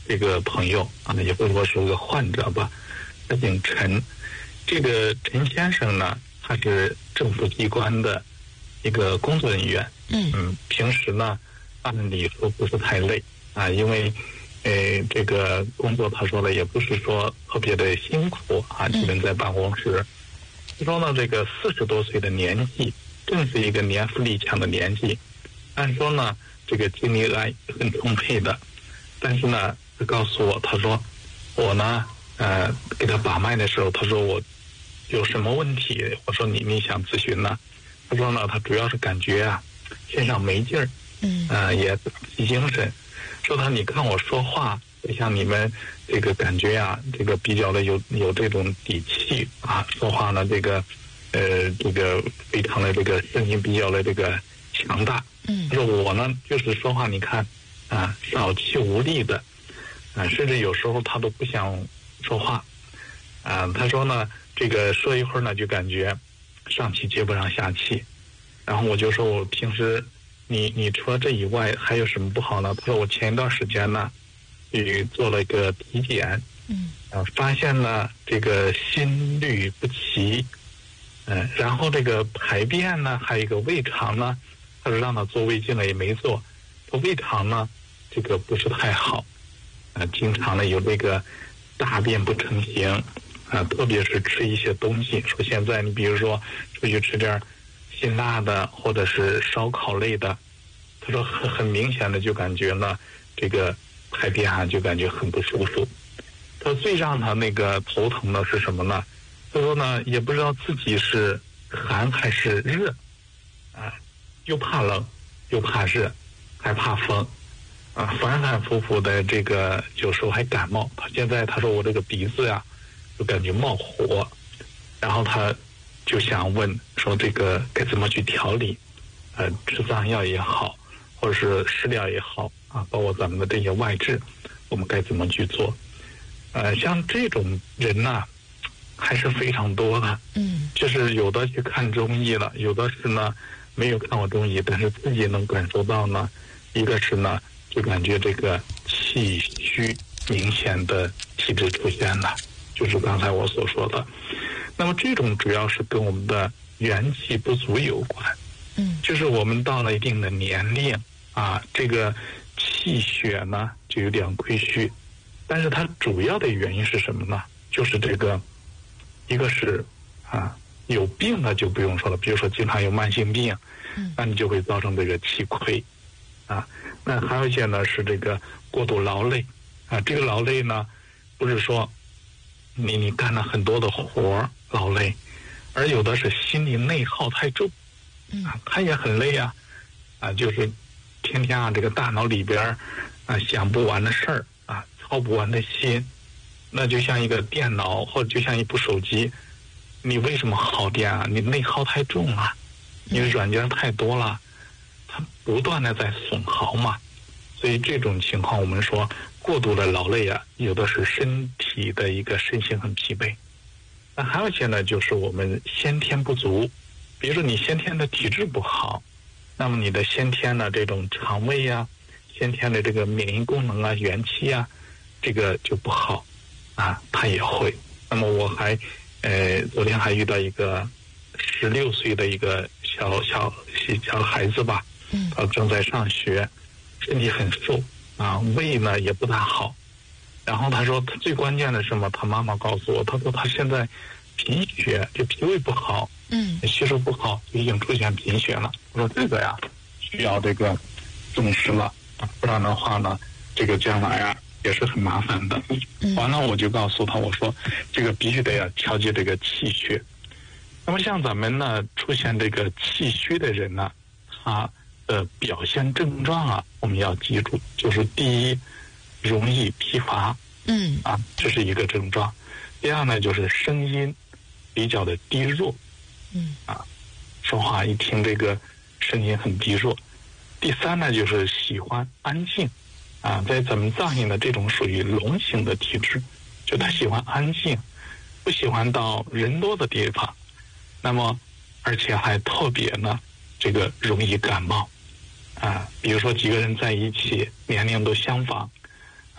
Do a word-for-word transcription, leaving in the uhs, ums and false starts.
这个朋友啊，也不是说是个患者吧，他姓陈。这个陈先生呢，他是政府机关的一个工作人员。 嗯嗯，平时呢，按理说不是太累啊，因为呃，这个工作他说了也不是说特别的辛苦啊，基本在办公室。他说呢，这个四十多岁的年纪，正是一个年富力强的年纪。按说呢，这个精力还很充沛的，但是呢，他告诉我，他说我呢，呃，给他把脉的时候，他说我有什么问题？我说你你想咨询呢？他说呢，他主要是感觉啊，身上没劲儿， 嗯， 呃，也提精神。说他你看我说话，像你们这个感觉啊，这个比较的有有这种底气啊，说话呢，这个呃，这个非常的这个声音比较的这个强大。 嗯， 他说我呢，就是说话，你看啊，少气无力的，啊，甚至有时候他都不想说话，啊，他说呢，这个说一会儿呢，就感觉上气接不上下气，然后我就说我平时你你除了这以外还有什么不好呢？他说我前一段时间呢，去做了一个体检， 嗯， 啊，发现呢这个心律不齐，嗯、呃，然后这个排便呢，还有一个胃肠呢。他说让他做胃镜了也没做，他胃肠呢这个不是太好，啊、呃，经常呢有这个大便不成形，啊、呃，特别是吃一些东西，说现在你比如说出去吃点辛辣的或者是烧烤类的，他说很很明显的就感觉呢这个排便啊就感觉很不舒服。他最让他那个头疼的是什么呢？他说呢也不知道自己是寒还是热，啊。又怕冷，又怕热，还怕风，啊，反反复复的这个有时候还感冒。他现在他说我这个鼻子呀，就感觉冒火，然后他就想问说这个该怎么去调理，呃，吃藏药也好，或者是食疗也好啊，包括咱们的这些外治，我们该怎么去做？呃，像这种人呐，还是非常多的。 嗯， 就是有的去看中医了，有的是呢。没有看过中医，但是自己能感受到呢，一个是呢，就感觉这个气虚明显的体质出现了，就是刚才我所说的。那么这种主要是跟我们的元气不足有关， 嗯， 就是我们到了一定的年龄啊，这个气血呢就有点亏虚，但是它主要的原因是什么呢？就是这个，一个是啊。有病了就不用说了，比如说经常有慢性病，那你就会造成这个气亏，啊，那还有一些呢是这个过度劳累，啊，这个劳累呢不是说你你干了很多的活劳累，而有的是心理内耗太重，啊，他也很累啊，啊，就是天天啊这个大脑里边啊想不完的事儿啊，操不完的心，那就像一个电脑或者就像一部手机。你为什么耗电啊？你内耗太重了，你软件太多了，它不断的在损耗嘛。所以这种情况，我们说过度的劳累啊，有的是身体的一个身心很疲惫。那还有一些呢，就是我们先天不足，比如说你先天的体质不好，那么你的先天的这种肠胃呀、啊，先天的这个免疫功能啊、元气啊，这个就不好啊，它也会。那么我还。呃，昨天还遇到一个十六岁的一个小小小孩子吧， 嗯， 他正在上学，身体很瘦啊，胃呢也不大好。然后他说，他最关键的是什么？他妈妈告诉我，他说他现在贫血，就脾胃不好， 嗯， 吸收不好，已经出现贫血了。我说这个呀，需要这个重视了，不然的话呢，这个将来啊。也是很麻烦的。完了，我就告诉他，我说这个必须得要调节这个气血。那么像咱们呢出现这个气虚的人呢，他的表现症状啊，我们要记住，就是第一，容易疲乏， 嗯啊，这是一个症状。第二呢，就是声音比较的低弱， 嗯啊，说话一听这个声音很低弱。第三呢，就是喜欢安静。啊，在咱们藏医呢，这种属于龙型的体质，就他喜欢安静，不喜欢到人多的地方。那么，而且还特别呢，这个容易感冒。啊，比如说几个人在一起，年龄都相仿，